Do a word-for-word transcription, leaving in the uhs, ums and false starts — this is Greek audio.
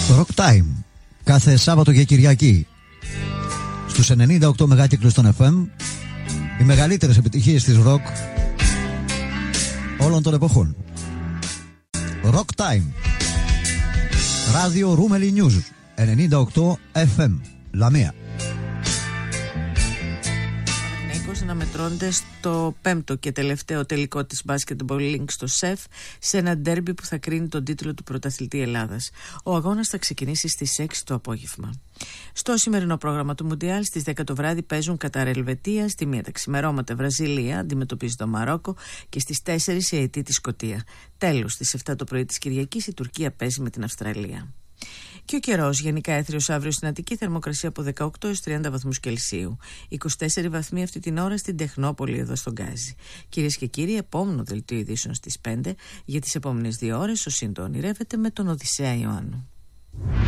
Rock Time, κάθε Σάββατο και Κυριακή στους ενενήντα οκτώ μεγάκυκλους των εφ εμ, οι μεγαλύτερες επιτυχίες της rock όλων των εποχών. Rock Time, ράδιο Ρούμελι News, ενενήντα οκτώ εφ εμ, Λαμία. Να μετρώνται στο πέμπτο και τελευταίο τελικό της Basketball Link στο ΣΕΦ, σε ένα ντέρμπι που θα κρίνει τον τίτλο του πρωταθλητή Ελλάδας. Ο αγώνας θα ξεκινήσει στις έξι το απόγευμα. Στο σημερινό πρόγραμμα του Μουντιάλ στις δέκα το βράδυ παίζουν Κατάρ Ελβετία, στη μία τα ξημερώματα Βραζιλία αντιμετωπίζει το Μαρόκο και στις τέσσερις η Αιτή τη Σκωτία. Τέλος, στις επτά το πρωί της Κυριακής η Τουρκία παίζει με την Αυστραλία. Και ο καιρός, γενικά έθριος αύριο στην Αττική, θερμοκρασία από δεκαοκτώ έως τριάντα βαθμούς Κελσίου. είκοσι τέσσερις βαθμοί αυτή την ώρα στην Τεχνόπολη εδώ στον Γκάζι. Κυρίες και κύριοι, επόμενο δελτίο ειδήσεων στις πέντε. Για τις επόμενες δύο ώρες ο Σύντο ονειρεύεται με τον Οδυσσέα Ιωάννου.